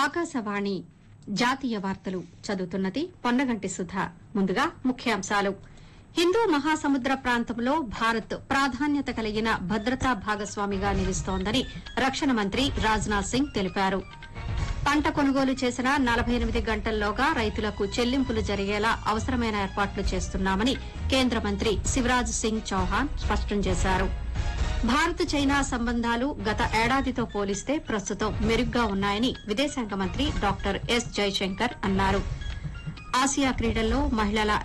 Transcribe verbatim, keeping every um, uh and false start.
ఆకాశవాణి జాతీయ వార్తలు చదువుతున్నది పొన్నగంటి సుధ. ముందుగా ముఖ్యాంశాలు. హిందూ మహాసముద్ర ప్రాంతంలో భారత్ ప్రాధాన్యత కలిగిన భద్రతా భాగస్వామిగా నిలుస్తోందని రక్షణ మంత్రి రాజ్నాథ్ సింగ్ తెలిపారు. పంట కొనుగోలు చేసిన నలభై ఎనిమిది గంటల్లోగా రైతులకు చెల్లింపులు జరిగేలా అవసరమైన ఏర్పాట్లు చేస్తున్నామని కేంద్ర మంత్రి శివరాజ్ సింగ్ చౌహాన్ స్పష్టం చేశారు. భారత్ చైనా సంబంధాలు గత ఏడాదితో పోలిస్తే ప్రస్తుతం మెరుగ్గా ఉన్నాయని విదేశాంగ మంత్రి డాక్టర్ ఎస్ జైశంకర్ అన్నారు. ఆసియా క్రీడల్లో మహిళల